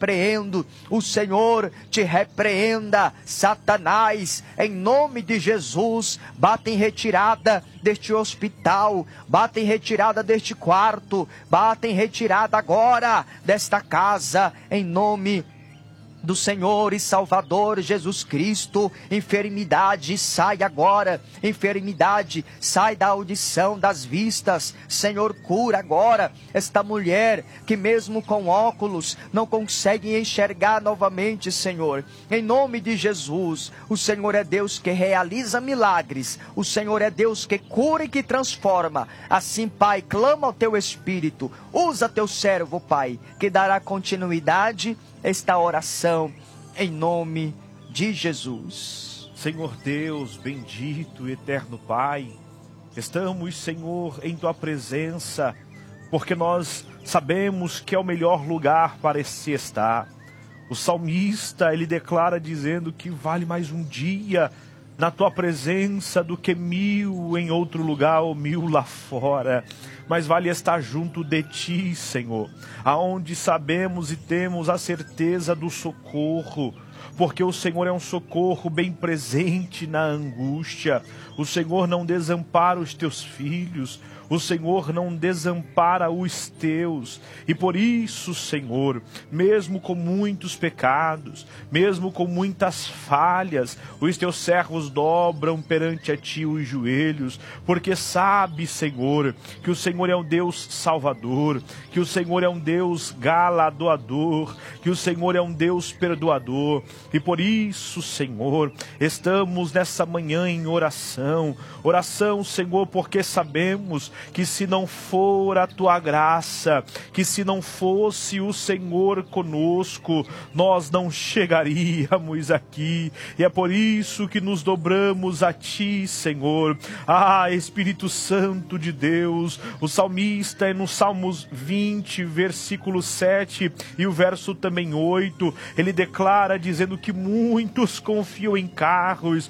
repreendo. O Senhor te repreenda, Satanás, em nome de Jesus. Bata em retirada deste hospital, bata em retirada deste quarto, bata em retirada agora desta casa, em nome do Senhor e Salvador Jesus Cristo. Enfermidade, sai agora. Enfermidade, sai da audição, das vistas. Senhor, cura agora esta mulher que mesmo com óculos não consegue enxergar novamente, Senhor. Em nome de Jesus, o Senhor é Deus que realiza milagres. O Senhor é Deus que cura e que transforma. Assim, Pai, clama ao Teu Espírito. Usa Teu servo, Pai, que dará continuidade esta oração, em nome de Jesus. Senhor Deus, bendito e eterno Pai, estamos, Senhor, em Tua presença, porque nós sabemos que é o melhor lugar para se estar. O salmista, ele declara dizendo que vale mais um dia na Tua presença do que 1000 em outro lugar ou 1000 lá fora. Mas vale estar junto de Ti, Senhor, aonde sabemos e temos a certeza do socorro, porque o Senhor é um socorro bem presente na angústia. O Senhor não desampara os Teus filhos, o Senhor não desampara os Teus. E por isso, Senhor, mesmo com muitos pecados, mesmo com muitas falhas, os Teus servos dobram perante a Ti os joelhos, porque sabe, Senhor, que o Senhor é um Deus salvador, que o Senhor é um Deus galardoador, que o Senhor é um Deus perdoador. E por isso, Senhor, estamos nessa manhã em oração, Senhor, porque sabemos que se não for a Tua graça, que se não fosse o Senhor conosco, nós não chegaríamos aqui. E é por isso que nos dobramos a Ti, Senhor. Ah, Espírito Santo de Deus, o salmista no Salmos 20, versículo 7 e o verso também 8, ele declara dizendo que muitos confiam em carros,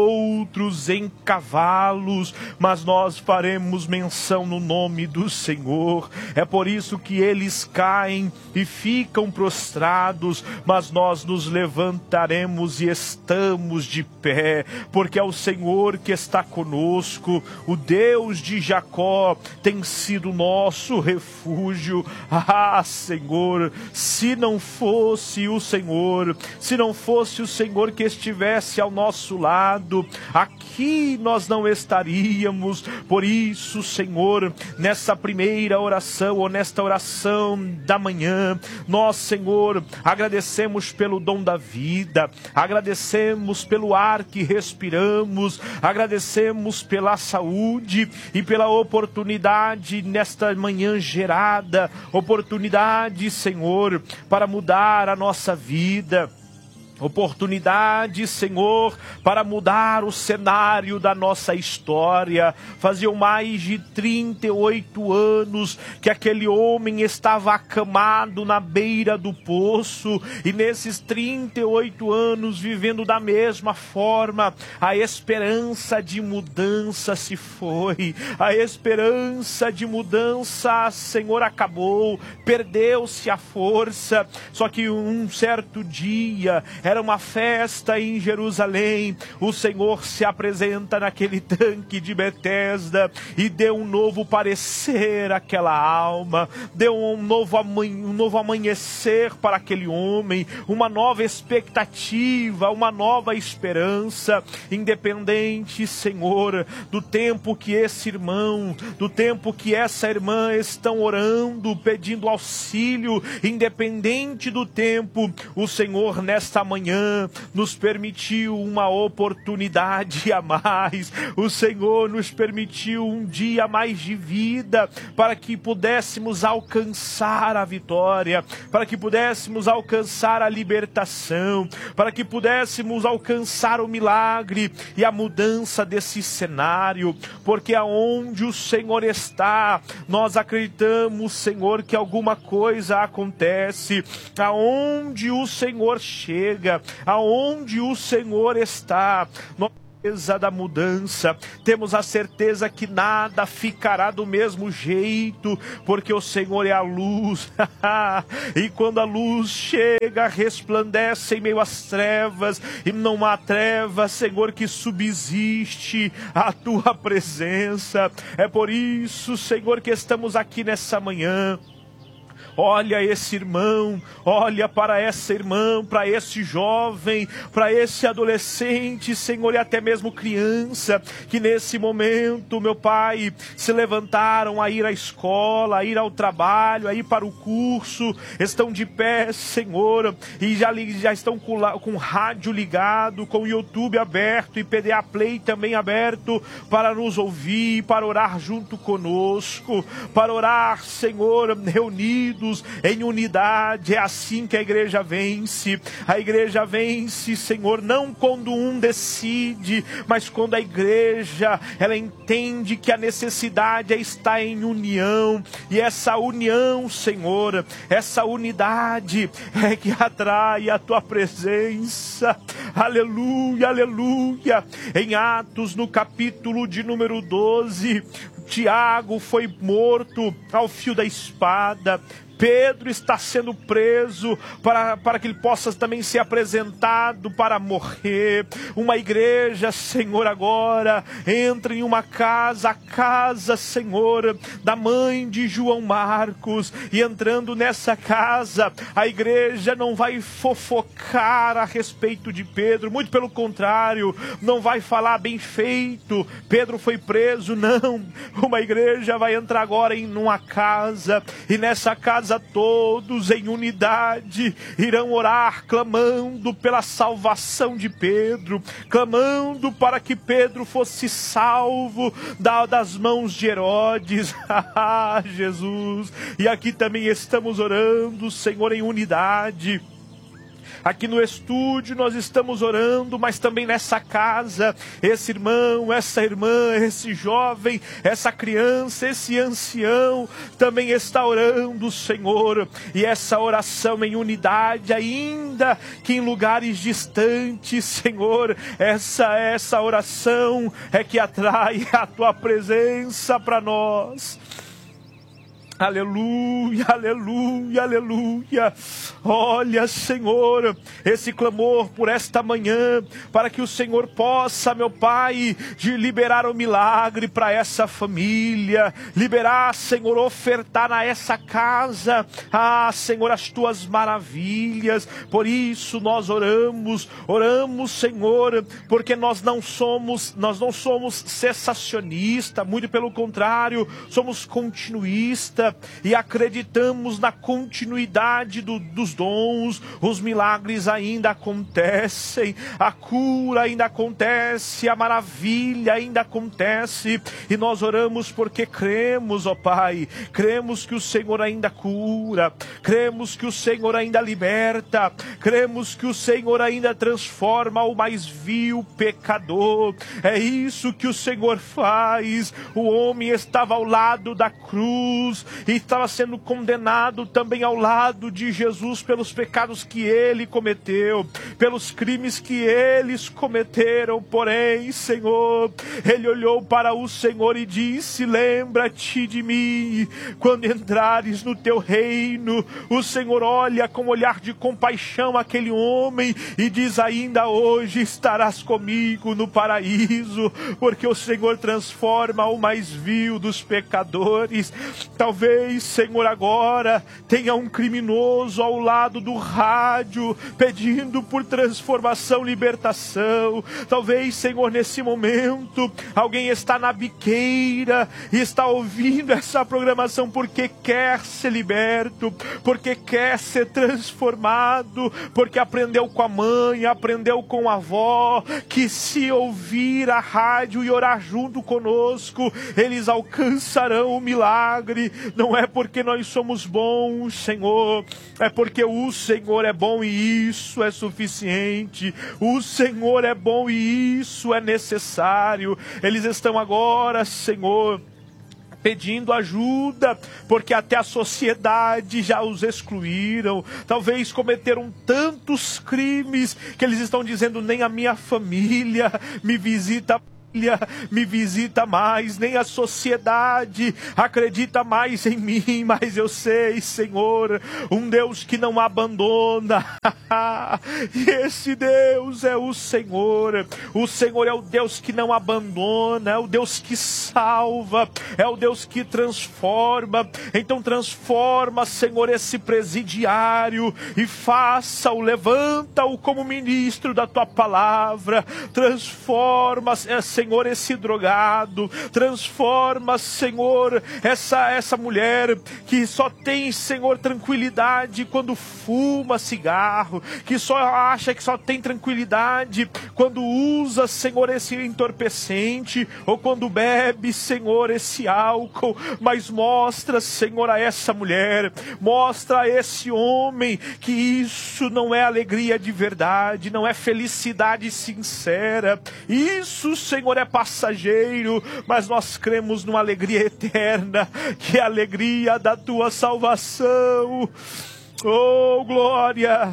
outros em cavalos, mas nós faremos menção no nome do Senhor. É por isso que eles caem e ficam prostrados, mas nós nos levantaremos e estamos de pé, porque é o Senhor que está conosco. O Deus de Jacó tem sido nosso refúgio. Ah, Senhor, se não fosse o Senhor, se não fosse o Senhor que estivesse ao nosso lado, aqui nós não estaríamos. Por isso, Senhor, nessa primeira oração, ou nesta oração da manhã, nós, Senhor, agradecemos pelo dom da vida, agradecemos pelo ar que respiramos, agradecemos pela saúde e pela oportunidade nesta manhã gerada, oportunidade, Senhor, para mudar a nossa vida. Oportunidade, Senhor, para mudar o cenário da nossa história. Faziam mais de 38 anos que aquele homem estava acamado na beira do poço, e nesses 38 anos vivendo da mesma forma, a esperança de mudança se foi, a esperança de mudança, Senhor, acabou, perdeu-se a força. Só que um certo dia, era uma festa em Jerusalém, o Senhor se apresenta naquele tanque de Betesda e deu um novo parecer àquela alma, deu um novo amanhecer para aquele homem, uma nova expectativa, uma nova esperança, independente, Senhor, do tempo que esse irmão, do tempo que essa irmã estão orando, pedindo auxílio, independente do tempo, o Senhor nesta manhã nos permitiu uma oportunidade a mais. O Senhor nos permitiu um dia a mais de vida para que pudéssemos alcançar a vitória, para que pudéssemos alcançar a libertação, para que pudéssemos alcançar o milagre e a mudança desse cenário, porque aonde o Senhor está, nós acreditamos, Senhor, que alguma coisa acontece. Aonde o Senhor chega, aonde o Senhor está, da mudança, temos a certeza que nada ficará do mesmo jeito, porque o Senhor é a luz, e quando a luz chega, resplandece em meio às trevas, e não há treva, Senhor, que subsiste a tua presença. É por isso, Senhor, que estamos aqui nessa manhã. Olha esse irmão, olha para essa irmã, para esse jovem, para esse adolescente, Senhor, e até mesmo criança, que nesse momento, meu Pai, se levantaram a ir à escola, a ir ao trabalho, a ir para o curso, estão de pé, Senhor, e já estão com o rádio ligado, com o YouTube aberto e PDA Play também aberto, para nos ouvir, para orar junto conosco, para orar, Senhor, reunidos, em unidade. É assim que a igreja vence. A igreja vence, Senhor, não quando um decide, mas quando a igreja, ela entende que a necessidade está em união, e essa união, Senhor, essa unidade é que atrai a tua presença. Aleluia, aleluia. Em Atos, no capítulo de número 12, Tiago foi morto ao fio da espada. Pedro está sendo preso para que ele possa também ser apresentado para morrer. Uma igreja, Senhor, agora entra em uma casa, a casa, Senhor, da mãe de João Marcos, e entrando nessa casa, a igreja não vai fofocar a respeito de Pedro, muito pelo contrário, não vai falar bem feito, Pedro foi preso, não. Uma igreja vai entrar agora em uma casa, e nessa casa todos em unidade irão orar, clamando pela salvação de Pedro, clamando para que Pedro fosse salvo das mãos de Herodes. Jesus, e aqui também estamos orando, Senhor, em unidade. Aqui no estúdio nós estamos orando, mas também nessa casa, esse irmão, essa irmã, esse jovem, essa criança, esse ancião também está orando, Senhor, e essa oração em unidade, ainda que em lugares distantes, Senhor, essa oração é que atrai a tua presença para nós. Aleluia, aleluia, aleluia. Olha, Senhor, esse clamor por esta manhã, para que o Senhor possa, meu Pai, de liberar o milagre para essa família, liberar, Senhor, ofertar a essa casa, Senhor, as tuas maravilhas. Por isso nós oramos, Senhor, porque nós não somos cessacionistas, muito pelo contrário, somos continuistas, e acreditamos na continuidade dos dons. Os milagres ainda acontecem, a cura ainda acontece, a maravilha ainda acontece, e nós oramos porque cremos, ó Pai, cremos que o Senhor ainda cura, cremos que o Senhor ainda liberta, cremos que o Senhor ainda transforma o mais vil pecador. É isso que o Senhor faz. O homem estava ao lado da cruz e estava sendo condenado também ao lado de Jesus pelos pecados que ele cometeu, pelos crimes que eles cometeram. Porém, Senhor, ele olhou para o Senhor e disse: lembra-te de mim quando entrares no teu reino. O Senhor olha com olhar de compaixão aquele homem e diz: ainda hoje estarás comigo no paraíso, porque o Senhor transforma o mais vil dos pecadores. Talvez, Senhor, agora tenha um criminoso ao lado do rádio pedindo por transformação, libertação. Talvez, Senhor, nesse momento alguém está na biqueira e está ouvindo essa programação porque quer ser liberto, porque quer ser transformado, porque aprendeu com a mãe, aprendeu com a avó que se ouvir a rádio e orar junto conosco, eles alcançarão o milagre. Não é porque nós somos bons, Senhor, é porque o Senhor é bom e isso é suficiente. O Senhor é bom e isso é necessário. Eles estão agora, Senhor, pedindo ajuda, porque até a sociedade já os excluíram. Talvez cometeram tantos crimes que eles estão dizendo: nem a minha família me visita mais, nem a sociedade acredita mais em mim. Mas eu sei, Senhor, um Deus que não abandona. E esse Deus é o Senhor. O Senhor é o Deus que não abandona, é o Deus que salva, é o Deus que transforma. Então transforma, Senhor, esse presidiário e faça-o, levanta-o como ministro da tua palavra. Transforma, Senhor, esse drogado. Transforma, Senhor, essa mulher que só tem, Senhor, tranquilidade quando fuma cigarro, que só acha que só tem tranquilidade quando usa, Senhor, esse entorpecente, ou quando bebe, Senhor, esse álcool. Mas mostra, Senhor, a essa mulher, mostra a esse homem que isso não é alegria de verdade, não é felicidade sincera. Isso, Senhor, é passageiro, mas nós cremos numa alegria eterna, que é a alegria da tua salvação. Oh, glória!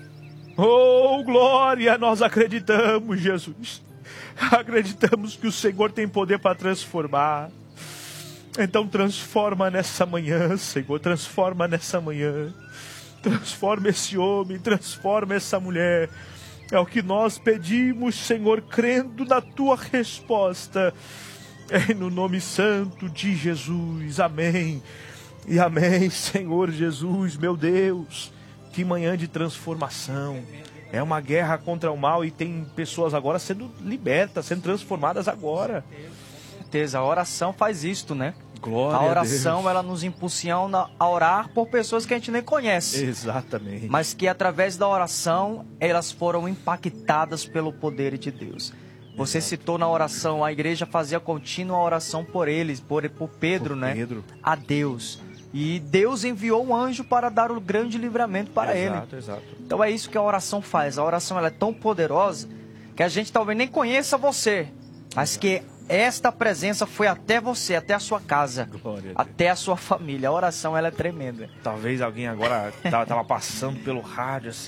Oh, glória! Nós acreditamos, Jesus. Acreditamos que o Senhor tem poder para transformar. Então transforma nessa manhã, Senhor. Transforma nessa manhã. Transforma esse homem, transforma essa mulher. É o que nós pedimos, Senhor, crendo na tua resposta. É no nome santo de Jesus. Amém. E amém, Senhor Jesus, meu Deus. Que manhã de transformação. É uma guerra contra o mal e tem pessoas agora sendo libertas, sendo transformadas agora. Com certeza, a oração faz isto, né? Glória a oração, ela nos impulsiona a orar por pessoas que a gente nem conhece. Exatamente. Mas que através da oração, elas foram impactadas pelo poder de Deus. Você citou na oração, a igreja fazia contínua oração por eles, por Pedro, né? Pedro. A Deus. E Deus enviou um anjo para dar o grande livramento para ele. Exato. Então é isso que a oração faz. A oração, ela é tão poderosa que a gente talvez nem conheça você, mas que esta presença foi até você, até a sua casa, até a sua família. A oração, ela é tremenda. Talvez alguém agora estava passando pelo rádio assim,